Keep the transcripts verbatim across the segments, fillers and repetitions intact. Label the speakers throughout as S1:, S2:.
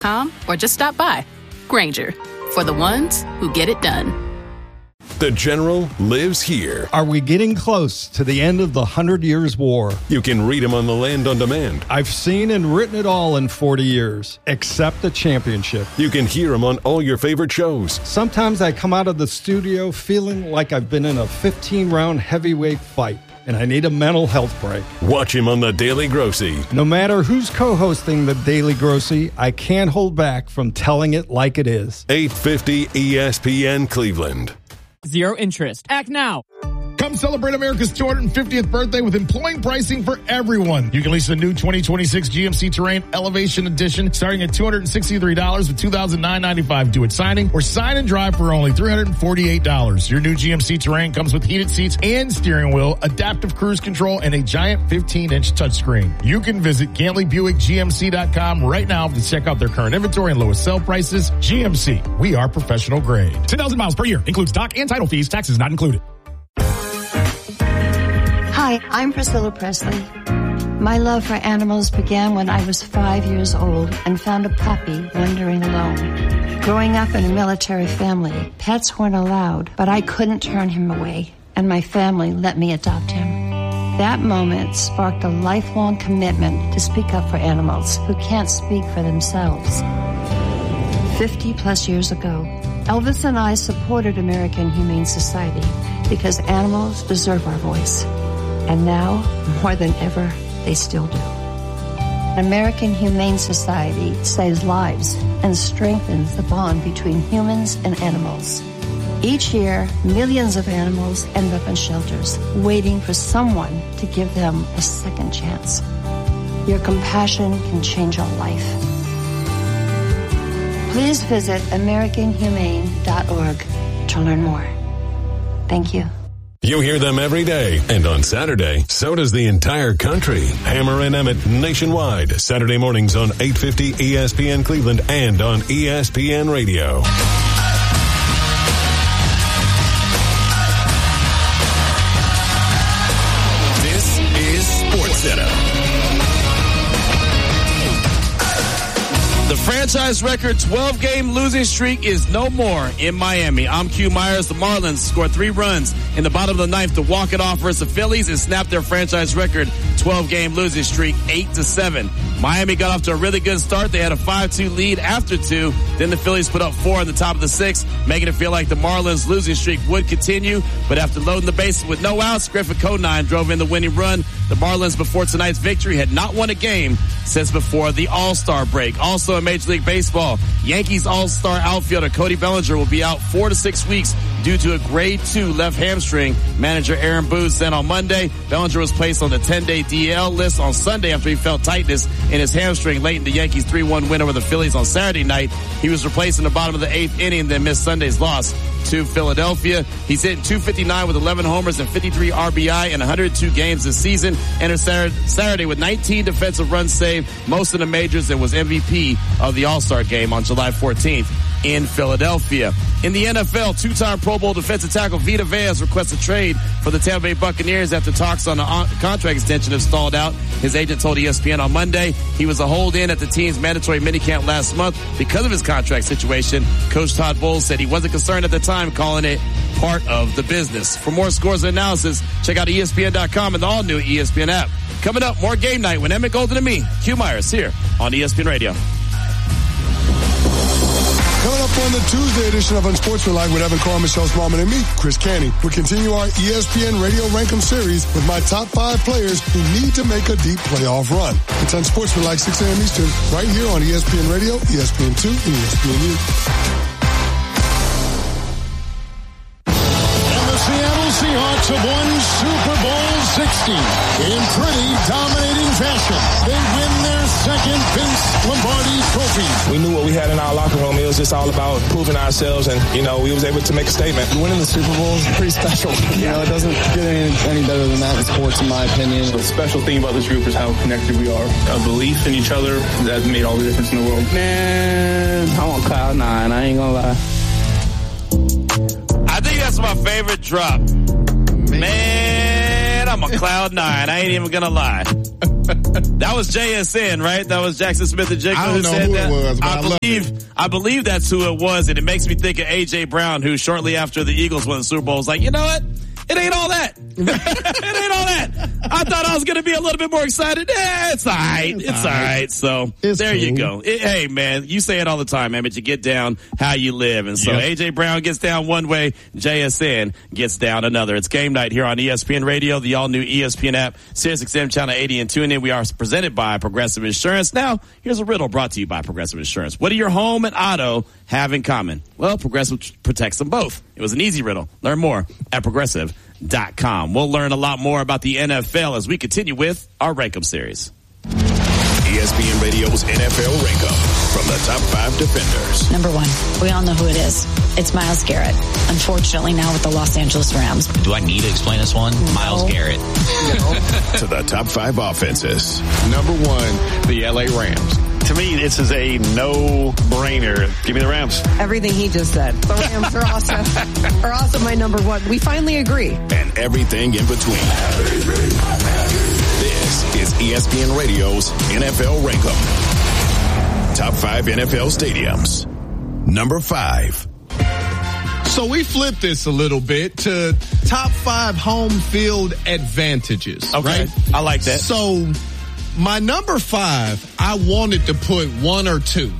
S1: Com or just stop by. Grainger, for the ones who get it done.
S2: The General lives here.
S3: Are we getting close to the end of the Hundred Years' War?
S2: You can read him on the Land on Demand.
S3: I've seen and written it all in forty years, except the championship.
S2: You can hear him on all your favorite shows.
S3: Sometimes I come out of the studio feeling like I've been in a fifteen-round heavyweight fight, and I need a mental health break.
S2: Watch him on The Daily Grossy.
S3: No matter who's co-hosting The Daily Grossy, I can't hold back from telling it like it is.
S2: eight fifty E S P N Cleveland.
S4: Zero interest. Act now.
S5: Come celebrate America's two hundred fiftieth birthday with employing pricing for everyone. You can lease the new twenty twenty-six G M C Terrain Elevation Edition starting at two hundred sixty-three dollars with two thousand nine hundred ninety-five dollars due at signing, or sign and drive for only three hundred forty-eight dollars. Your new G M C Terrain comes with heated seats and steering wheel, adaptive cruise control, and a giant fifteen-inch touchscreen. You can visit Gantley Buick G M C dot com right now to check out their current inventory and lowest sale prices. G M C, we are professional grade. ten thousand miles per year. Includes dock and title fees. Taxes not included.
S6: Hi, I'm Priscilla Presley. My love for animals began when I was five years old and found a puppy wandering alone. Growing up in a military family, pets weren't allowed, but I couldn't turn him away, and my family let me adopt him. That moment sparked a lifelong commitment to speak up for animals who can't speak for themselves. Fifty plus years ago, Elvis and I supported American Humane Society because animals deserve our voice. And now, more than ever, they still do. American Humane Society saves lives and strengthens the bond between humans and animals. Each year, millions of animals end up in shelters, waiting for someone to give them a second chance. Your compassion can change a life. Please visit American Humane dot org to learn more. Thank you.
S2: You hear them every day, and on Saturday, so does the entire country. Hammer and Emmett nationwide, Saturday mornings on eight fifty E S P N Cleveland and on E S P N Radio. This is SportsCenter.
S7: The franchise record twelve-game losing streak is no more in Miami. I'm Q Myers. The Marlins scored three runs in the bottom of the ninth to walk it off versus the Phillies and snap their franchise record twelve-game losing streak eight to seven. Miami got off to a really good start. They had a five two lead after two. Then the Phillies put up four in the top of the sixth, making it feel like the Marlins' losing streak would continue. But after loading the bases with no outs, Griffin Conine drove in the winning run. The Marlins, before tonight's victory, had not won a game since before the All-Star break. Also in Major League Baseball, Yankees All-Star outfielder Cody Bellinger will be out four to six weeks due to a grade two left hamstring. Manager Aaron Boone said on Monday, Bellinger was placed on the ten-day D L list on Sunday after he felt tightness in his hamstring late in the Yankees three one win over the Phillies on Saturday night. He was replaced in the bottom of the eighth inning, then missed Sunday's loss to Philadelphia. He's hitting two fifty-nine with eleven homers and fifty-three R B I in one hundred two games this season. Entered Saturday with nineteen defensive runs saved, most in the majors, and was M V P of the All-Star game on July fourteenth in Philadelphia. In the N F L, two-time Pro Bowl defensive tackle Vita Vea requests a trade for the Tampa Bay Buccaneers after talks on a contract extension have stalled out. His agent told E S P N on Monday he was a hold-in at the team's mandatory minicamp last month because of his contract situation. Coach Todd Bowles said he wasn't concerned at the time, calling it part of the business. For more scores and analysis, check out E S P N dot com and the all-new E S P N app. Coming up, more game night when Emmett Golden and me, Q Myers, here on E S P N Radio.
S8: Coming up on the Tuesday edition of Unsportsmanlike with Evan Carr, Michelle Smallman, and me, Chris Canty. We continue our E S P N Radio Rankum series with my top five players who need to make a deep playoff run. It's Unsportsmanlike, six a.m. Eastern, right here on E S P N Radio, E S P N two, and E S P N U.
S5: And the Seattle Seahawks have won Super Bowl sixty in pretty dominating fashion. They win their second Vince Lombardi trophy.
S9: We knew what we had in our locker room. It was just all about proving ourselves, and, you know, we was able to make a statement.
S10: Winning the Super Bowl is pretty special. You know, it doesn't get any, any better than that in sports, in my opinion.
S11: The special thing about this group is how connected we are. A belief in each other that made all the difference in the world.
S12: Man, I'm on cloud nine. I ain't gonna lie.
S7: I think that's my favorite drop. Man, I'm on cloud nine. I ain't even gonna lie. That was J S N, right? That was Jackson Smith and Jigma
S5: I don't
S7: who
S5: know
S7: said
S5: who
S7: that.
S5: it was, but I,
S7: I
S5: love
S7: believe,
S5: it.
S7: I believe that's who it was, and it makes me think of A J Brown, who shortly after the Eagles won the Super Bowl was like, you know what? It ain't all that. it ain't all that. I thought I was going to be a little bit more excited. Yeah, it's all right. It's, it's all right. right. So
S5: it's
S7: there
S5: cool.
S7: you go. It, hey, man, you say it all the time, man, but you get down how you live. And so yep. A J Brown gets down one way, J S N gets down another. It's game night here on E S P N Radio, the all-new E S P N app, Sirius X M Channel eighty, and tune in. We are presented by Progressive Insurance. Now, here's a riddle brought to you by Progressive Insurance. What do your home and auto have in common? Well, Progressive protects them both. It was an easy riddle. Learn more at Progressive dot com. We'll learn a lot more about the N F L as we continue with our Rankum series.
S2: E S P N Radio's N F L Rankum from the top five defenders.
S13: Number one, we all know who it is. It's Myles Garrett. Unfortunately, now with the Los Angeles Rams.
S14: Do I need to explain this one? No. Myles Garrett.
S2: No. To the top five offenses.
S15: Number one, the L A Rams.
S16: To me, this is a no-brainer. Give me the Rams.
S17: Everything he just said. The Rams are also, are also my number one. We finally agree.
S2: And everything in between. This is E S P N Radio's N F L Rankum. Top five N F L stadiums. Number five.
S15: So we flipped this a little bit to top five home field advantages.
S7: Okay.
S15: Right?
S7: I like that.
S15: So my number five, I wanted to put one or two,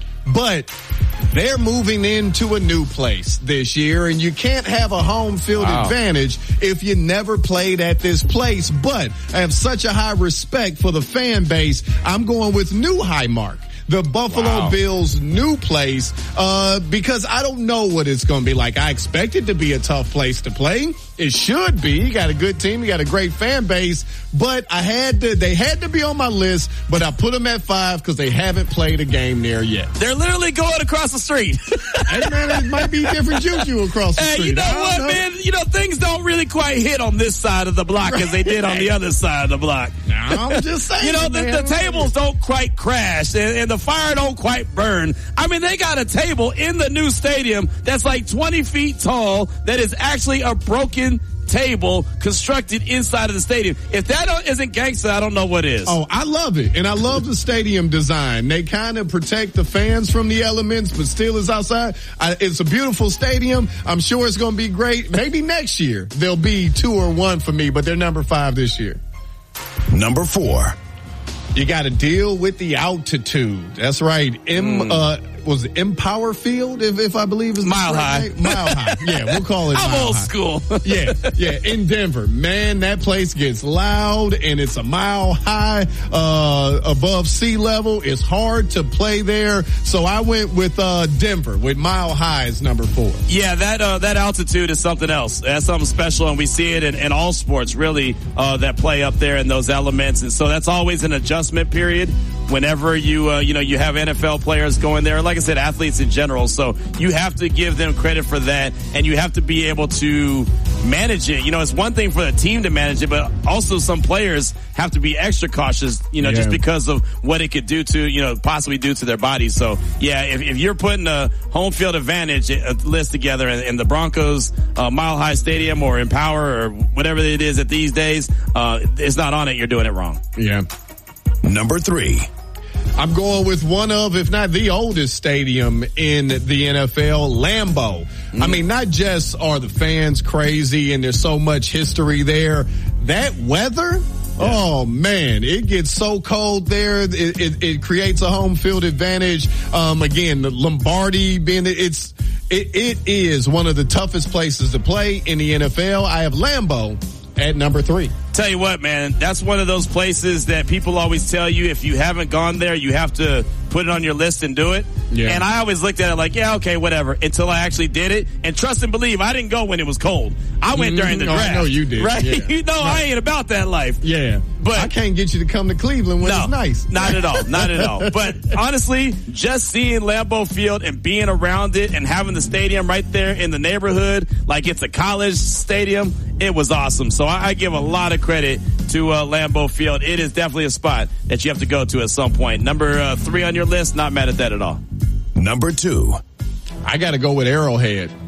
S15: but they're moving into a new place this year, and you can't have a home field wow. advantage if you never played at this place. But I have such a high respect for the fan base. I'm going with New Highmark, the Buffalo wow. Bills' new place, uh, because I don't know what it's going to be like. I expect it to be a tough place to play. It should be. You got a good team. You got a great fan base. But I had to, they had to be on my list, but I put them at five because they haven't played a game there yet.
S7: They're literally going across the street.
S15: Hey, man, it might be different juju across the
S7: hey,
S15: street.
S7: You know what, know. man? You know, things don't really quite hit on this side of the block right. as they did on the other side of the block.
S15: No, I'm just saying.
S7: You know, the,
S15: man,
S7: the tables don't quite crash and, and the fire don't quite burn. I mean, they got a table in the new stadium that's like twenty feet tall that is actually a broken table constructed inside of the stadium. If that don't, isn't gangster, I don't know what is.
S15: Oh, I love it. And I love the stadium design. They kind of protect the fans from the elements, but still is outside. I, it's a beautiful stadium. I'm sure it's going to be great. Maybe next year they'll be two or one for me, but they're number five this year.
S2: Number four.
S15: You got to deal with the altitude. That's right. M, mm. uh, was it Empower Field, if, if I believe is
S7: Mile High.
S15: Mile High. Yeah, we'll call it
S7: I'm
S15: Mile
S7: old
S15: High.
S7: school.
S15: yeah, yeah, in Denver. Man, that place gets loud and it's a mile high, uh, above sea level. It's hard to play there. So I went with, uh, Denver with Mile High as number four.
S7: Yeah, that, uh, that altitude is something else. That's something special, and we see it in, in all sports, really, uh, that play up there in those elements. And so that's always an adjustment period whenever you, uh, you know, you have N F L players going there. Like I said, athletes in general. So you have to give them credit for that, and you have to be able to manage it. You know, it's one thing for the team to manage it, but also some players have to be extra cautious, you know, yeah. just because of what it could do to, you know, possibly do to their bodies. So yeah, if, if you're putting a home field advantage list together in, in the Broncos, uh, Mile High Stadium or Empower or whatever it is at these days, uh, it's not on it. You're doing it wrong.
S15: Yeah.
S2: Number three.
S15: I'm going with one of, if not the oldest stadium in the N F L, Lambeau. Mm. I mean, not just are the fans crazy and there's so much history there, that weather, yeah. oh man, it gets so cold there. It, it, it creates a home field advantage. Um, again, the Lombardi being, it's, it, it is one of the toughest places to play in the N F L. I have Lambeau at number three.
S7: Tell you what, man, that's one of those places that people always tell you if you haven't gone there, you have to put it on your list and do it. Yeah. And I always looked at it like, yeah, okay, whatever, until I actually did it. And trust and believe, I didn't go when it was cold. I went mm-hmm. during the draft.
S15: I know you did.
S7: Right?
S15: Yeah.
S7: You know, right. I ain't about that life.
S15: Yeah. But I can't get you to come to Cleveland when
S7: no,
S15: it's nice.
S7: Not at all. Not at all. But honestly, just seeing Lambeau Field and being around it and having the stadium right there in the neighborhood, like it's a college stadium, it was awesome. So I, I give a lot of credit to uh, Lambeau Field. It is definitely a spot that you have to go to at some point. Number uh, three on your list, not mad at that at all.
S2: Number two.
S15: I got to go with Arrowhead.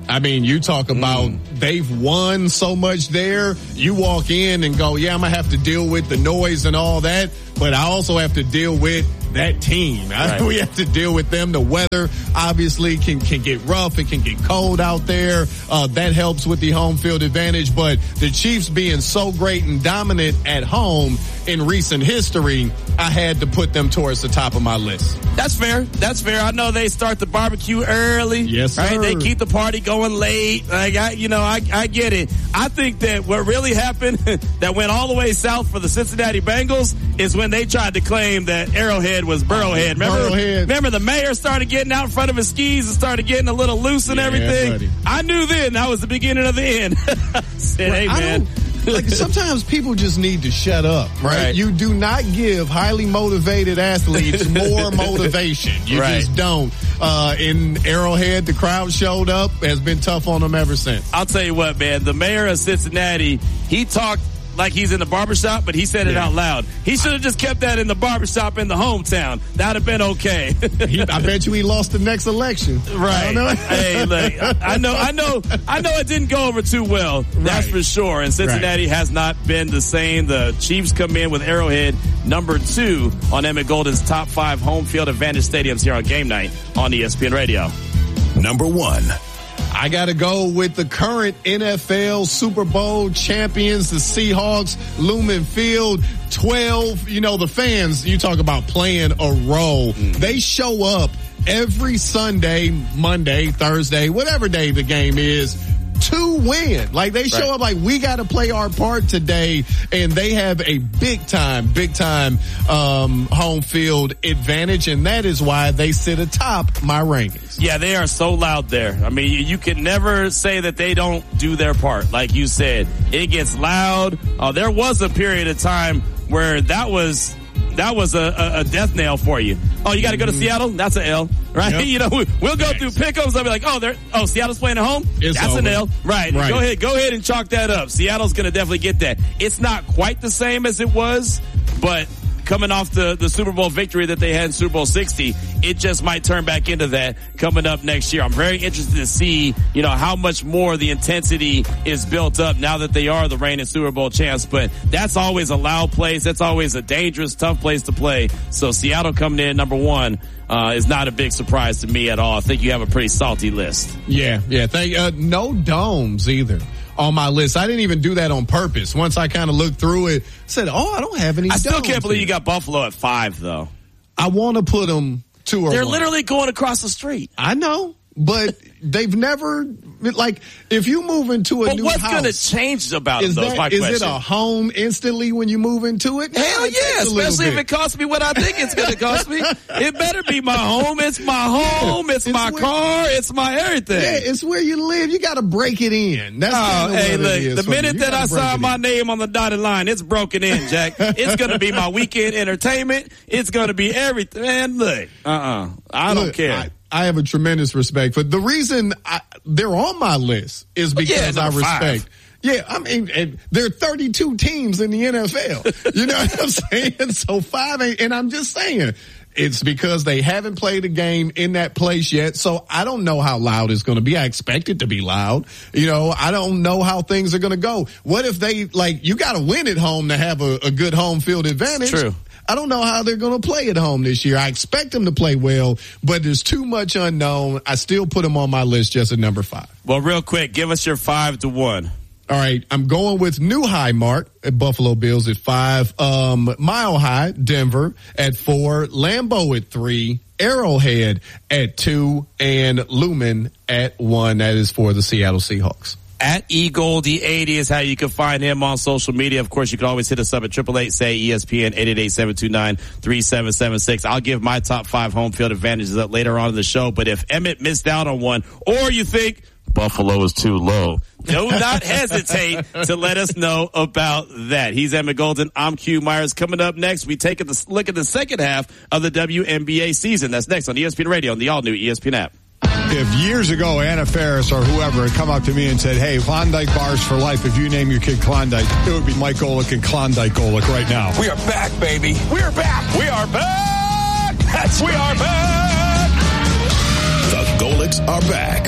S15: I mean, you talk about mm. they've won so much there. You walk in and go, yeah, I'm going to have to deal with the noise and all that, but I also have to deal with that team. Right. We have to deal with them. The weather obviously can, can get rough. It can get cold out there. Uh, that helps with the home field advantage, but the Chiefs being so great and dominant at home in recent history, I had to put them towards the top of my list.
S7: That's fair. That's fair. I know they start the barbecue early.
S15: Yes, sir.
S7: Right? They keep the party going late. Like I, you know, I, I get it. I think that what really happened that went all the way south for the Cincinnati Bengals is when they tried to claim that Arrowhead was Burrowhead. Remember,
S15: Burrowhead.
S7: remember the mayor started getting out in front of his skis and started getting a little loose and
S15: yeah,
S7: everything.
S15: Buddy.
S7: I knew then that was the beginning of the end. Said, hey,
S15: well,
S7: man.
S15: Like sometimes people just need to shut up, right? right? You do not give highly motivated athletes more motivation. You
S7: right.
S15: just don't. Uh, in Arrowhead, the crowd showed up, has been tough on them ever since.
S7: I'll tell you what, man, the mayor of Cincinnati, he talked like he's in the barbershop, but he said it yeah. out loud. He should have just kept that in the barbershop in the hometown. That'd have been okay.
S15: he, I bet you he lost the next election.
S7: Right. Hey, look, I, I know, I know, I know it didn't go over too well. That's right. for sure. And Cincinnati right. has not been the same. The Chiefs come in with Arrowhead number two on Emmett Golden's top five home field advantage stadiums here on Game Night on E S P N Radio.
S2: Number one.
S15: I got to go with the current N F L Super Bowl champions, the Seahawks, Lumen Field, twelve. You know, the fans, you talk about playing a role. Mm. They show up every Sunday, Monday, Thursday, whatever day the game is, to win. Like they show right. up like we got to play our part today, and they have a big time, big time um, home field advantage, and that is why they sit atop my rankings.
S7: Yeah, they are so loud there. I mean, you, you can never say that they don't do their part. Like you said, it gets loud. Uh, there was a period of time where that was that was a, a, a death nail for you. Oh, you got to go to mm-hmm. Seattle? That's an L, right? Yep. You know, we, we'll go through pick-ups. I'll be like, oh, they're, oh, Seattle's playing at home?
S15: It's
S7: That's
S15: over.
S7: an L. Right. right. Go ahead. Go ahead and chalk that up. Seattle's going to definitely get that. It's not quite the same as it was, but coming off the, the Super Bowl victory that they had in Super Bowl sixty, it just might turn back into that coming up next year. I'm very interested to see, you know, how much more the intensity is built up now that they are the reigning Super Bowl champs. But that's always a loud place. That's always a dangerous, tough place to play. So Seattle coming in number one uh, is not a big surprise to me at all. I think you have a pretty salty list.
S15: Yeah, yeah. Thank uh, no domes either on my list. I didn't even do that on purpose. Once I kind of looked through it, I said, oh, I don't have any
S7: I still can't believe
S15: here.
S7: You got Buffalo at five, though.
S15: I want to put them two or
S7: They're
S15: one.
S7: literally going across the street.
S15: I know, but they've never, like, if you move into a
S7: but
S15: new
S7: what's
S15: house.
S7: What's going to change about
S15: is
S7: it, though,
S15: that,
S7: is my
S15: is
S7: question.
S15: Is it a home instantly when you move into it?
S7: Hell yeah, yeah especially if it costs me what I think it's going to cost me. It better be my home. It's my home. It's, it's my where, car. It's my everything.
S15: Yeah, it's where you live. You got to break it in. That's
S7: oh, hey,
S15: look,
S7: the minute that I sign my name on the dotted line, it's broken in, Jack. It's going to be my weekend entertainment. It's going to be everything. Man, look, uh-uh. I
S15: look,
S7: don't care.
S15: I, I have a tremendous respect for the reason I, they're on my list is because
S7: yeah,
S15: I respect.
S7: Five.
S15: Yeah, I mean, and there are thirty-two teams in the N F L. You know what I'm saying? So five ain't, and I'm just saying it's because they haven't played a game in that place yet. So I don't know how loud it's going to be. I expect it to be loud. You know, I don't know how things are going to go. What if they, like, you got to win at home to have a, a good home field advantage?
S7: True.
S15: I don't know how they're going to play at home this year. I expect them to play well, but there's too much unknown. I still put them on my list just at number five.
S7: Well, real quick, give us your five to one.
S15: All right, I'm going with New High Mark at Buffalo Bills at five, um, Mile High, Denver at four, Lambeau at three, Arrowhead at two, and Lumen at one. That is for the Seattle Seahawks.
S7: At E Goldie eighty is how you can find him on social media. Of course, you can always hit us up at triple eight say E S P N eight eight eight, seven two nine, three seven seven six. I'll give my top five home field advantages up later on in the show. But if Emmett missed out on one, or you think Buffalo is too low, do not hesitate to let us know about that. He's Emmett Golden. I'm Q Myers. Coming up next, we take a look at the second half of the W N B A season. That's next on E S P N Radio and the all-new E S P N app.
S3: If years ago Anna Faris or whoever had come up to me and said, hey, Klondike bars for life, if you name your kid Klondike, it would be Mike Golick and Klondike Golick right now.
S18: We are back, baby. We are back. We are back. That's we are back.
S2: The Golicks are back.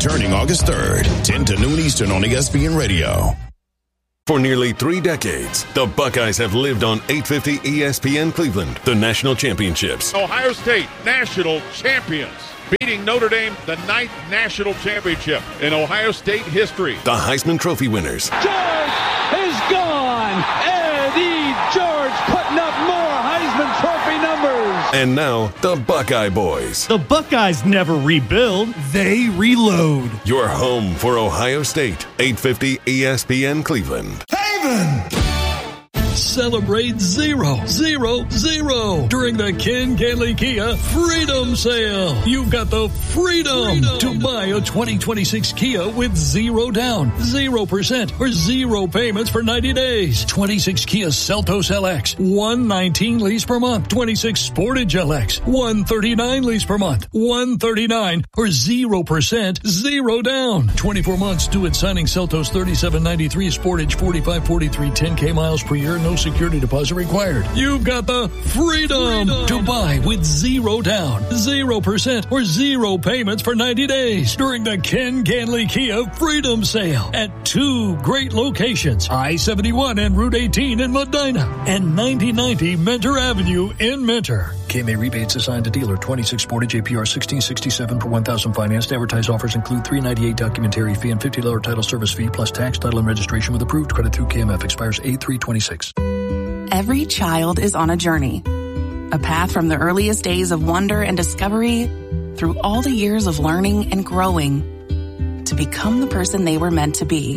S19: returning August third, ten to noon Eastern on E S P N Radio.
S2: For nearly three decades, the Buckeyes have lived on eight fifty E S P N Cleveland, the national championships.
S20: Ohio State, national champions, beating Notre Dame, the ninth national championship in Ohio State history.
S2: The Heisman Trophy winners.
S21: George is gone. Eddie George putting up more Heisman Trophy numbers.
S2: And now, the Buckeye Boys.
S4: The Buckeyes never rebuild, they reload.
S2: Your home for Ohio State, eight fifty E S P N Cleveland.
S22: Haven! Celebrate zero, zero, zero during the Ken Ganley Kia Freedom Sale. You've got the freedom, freedom to buy a twenty twenty-six Kia with zero down, zero percent, or zero payments for ninety days. twenty-six Kia Seltos L X, one nineteen lease per month. twenty-six Sportage L X, one thirty-nine lease per month. one thirty-nine or zero percent, zero down. twenty-four months due at signing. Seltos thirty-seven ninety-three, Sportage forty-five forty-three, ten K miles per year. No security deposit required. You've got the freedom, freedom to buy with zero down, zero percent, or zero payments for ninety days during the Ken Ganley Kia Freedom Sale at two great locations, I seventy-one and Route eighteen in Medina and ninety ninety Mentor Avenue in Mentor. K M A rebates assigned to dealer. twenty-six Sportage A P R sixteen sixty-seven per one thousand financed. Advertised offers include three ninety-eight documentary fee and fifty dollars title service fee plus tax, title, and registration with approved credit through K M F. Expires eight three twenty-six.
S23: Every child is on a journey. A path from the earliest days of wonder and discovery through all the years of learning and growing to become the person they were meant to be.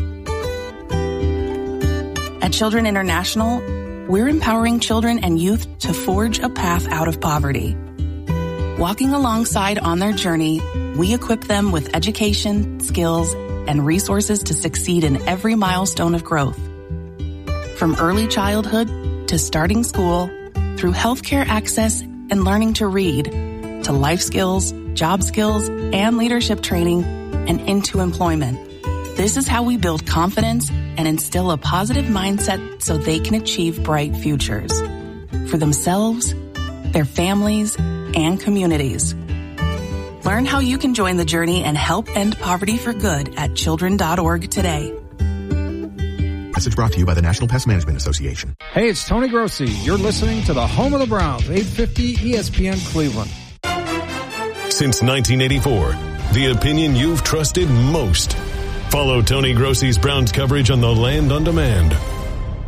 S23: At Children International, we're empowering children and youth to forge a path out of poverty. Walking alongside on their journey, we equip them with education, skills, and resources to succeed in every milestone of growth. From early childhood to starting school, through healthcare access and learning to read, to life skills, job skills, and leadership training, and into employment. This is how we build confidence and instill a positive mindset so they can achieve bright futures for themselves, their families, and communities. Learn how you can join the journey and help end poverty for good at children dot org today.
S24: Message brought to you by the National Pest Management Association.
S25: Hey, it's Tony Grossi. You're listening to the home of the Browns, eight fifty E S P N Cleveland.
S2: Since nineteen eighty-four, the opinion you've trusted most. Follow Tony Grossi's Browns coverage on the Land on Demand